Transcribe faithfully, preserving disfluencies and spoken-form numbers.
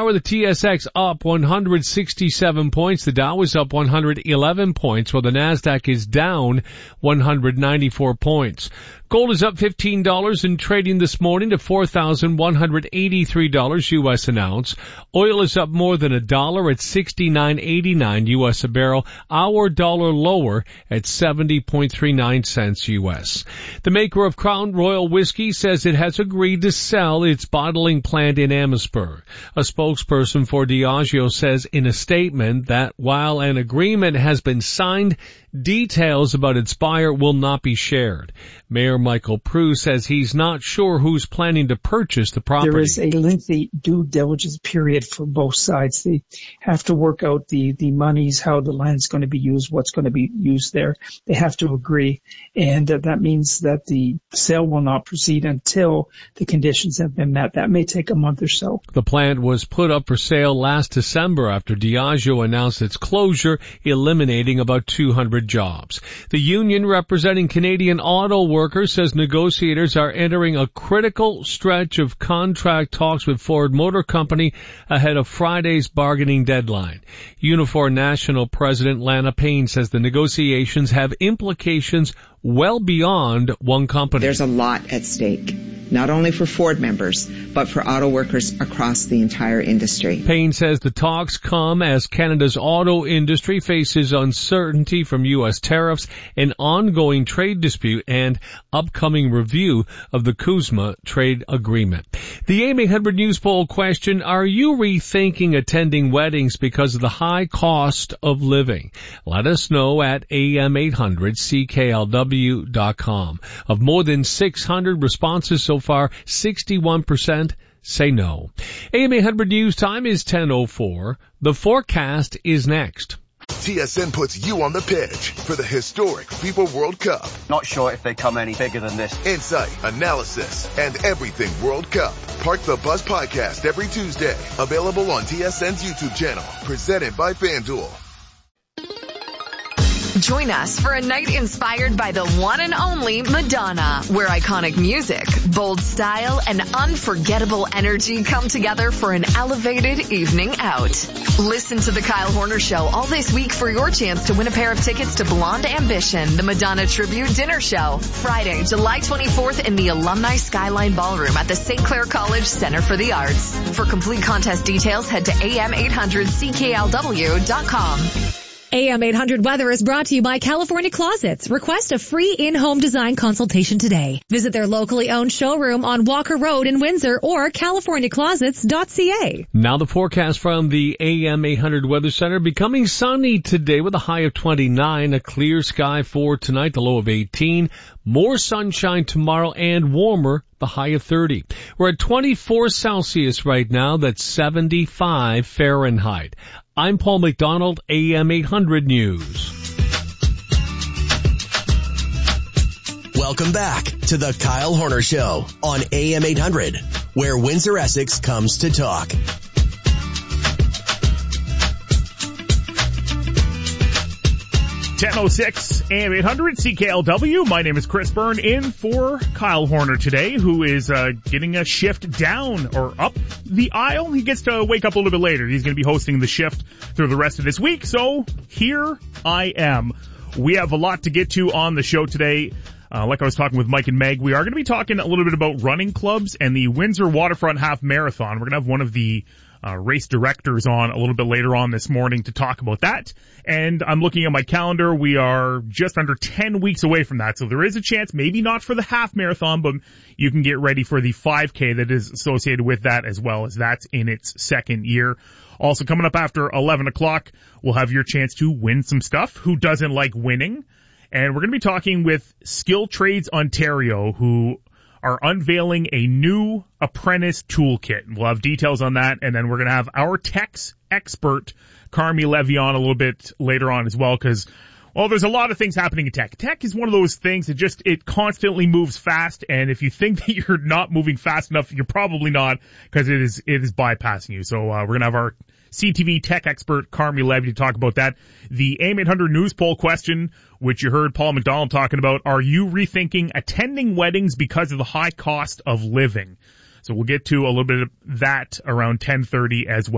hour, the T S X up one hundred sixty-seven points. The Dow is up one hundred eleven points, while the Nasdaq is down one hundred ninety-four points. Gold is up fifteen dollars in trading this morning to four thousand one hundred eighty-three dollars U S an ounce. Oil is up more than a dollar at sixty-nine eighty-nine U S a barrel. Our dollar lower at seventy point three nine cents U S. The maker of Crown Royal Whiskey says it has agreed to sell its bottling plant in Amherstburg. A spokesperson for Diageo says in a statement that while an agreement has been signed, details about its buyer will not be shared. Mayor Michael Prue says he's not sure who's planning to purchase the property. There is a lengthy due diligence period for both sides. They have to work out the, the monies, how the land's going to be used, what's going to be used there. They have to agree. And uh, that means that the sale will not proceed until the conditions have been met. That may take a month or so. The plant was put up for sale last December after Diageo announced its closure, eliminating about two hundred jobs. The union representing Canadian auto workers says negotiators are entering a critical stretch of contract talks with Ford Motor Company ahead of Friday's bargaining deadline. Unifor National President Lana Payne says the negotiations have implications well beyond one company. There's a lot at stake, not only for Ford members, but for auto workers across the entire industry. Payne says the talks come as Canada's auto industry faces uncertainty from U S tariffs, an ongoing trade dispute, and upcoming review of the CUSMA trade agreement. The A M eight hundred News poll question, are you rethinking attending weddings because of the high cost of living? Let us know at A M eight hundred C K L W dot com. Of more than six hundred responses so far, sixty-one percent say no. A M eight hundred News time is ten oh four. The forecast is next. T S N puts you on the pitch for the historic FIFA World Cup. Not sure if they come any bigger than this. Insight, analysis, and everything World Cup. Park the Bus podcast every Tuesday. Available on T S N's YouTube channel. Presented by FanDuel. Join us for a night inspired by the one and only Madonna, where iconic music, bold style, and unforgettable energy come together for an elevated evening out. Listen to The Kyle Horner Show all this week for your chance to win a pair of tickets to Blonde Ambition, the Madonna Tribute Dinner Show, Friday, July twenty-fourth in the Alumni Skyline Ballroom at the Saint Clair College Center for the Arts. For complete contest details, head to A M eight hundred C K L W dot com. A M eight hundred Weather is brought to you by California Closets. Request a free in-home design consultation today. Visit their locally owned showroom on Walker Road in Windsor or california closets dot c a. Now the forecast from the A M eight hundred Weather Center. Becoming sunny today with a high of twenty-nine. A clear sky for tonight, the low of eighteen. More sunshine tomorrow and warmer, the high of thirty. We're at twenty-four Celsius right now. That's seventy-five Fahrenheit. I'm Paul McDonald, A M eight hundred News. Welcome back to the Kyle Horner Show on A M eight hundred, where Windsor Essex comes to talk. ten oh six A M eight hundred C K L W. My name is Chris Byrne, in for Kyle Horner today, who is uh, getting a shift down or up the aisle. He gets to wake up a little bit later. He's going to be hosting the shift through the rest of this week. So here I am. We have a lot to get to on the show today. Uh, like I was talking with Mike and Meg, we are going to be talking a little bit about running clubs and the Windsor Waterfront Half Marathon. We're going to have one of the Uh, race directors on a little bit later on this morning to talk about that. And I'm looking at my calendar. We are just under ten weeks away from that. So there is a chance, maybe not for the half marathon, but you can get ready for the five K that is associated with that, as well as that's in its second year. Also coming up after eleven o'clock, we'll have your chance to win some stuff. Who doesn't like winning? And we're going to be talking with Skill Trades Ontario, who are unveiling a new apprentice toolkit. We'll have details on that, and then we're going to have our techs expert, Carmi Levy, on a little bit later on as well, because, well, there's a lot of things happening in tech. Tech is one of those things that just, it constantly moves fast, and if you think that you're not moving fast enough, you're probably not, because it is, it is bypassing you. So, uh, we're going to have our C T V tech expert, Carmi Levy, to talk about that. The A M eight hundred News poll question, which you heard Paul McDonald talking about, are you rethinking attending weddings because of the high cost of living? So we'll get to a little bit of that around ten thirty as well.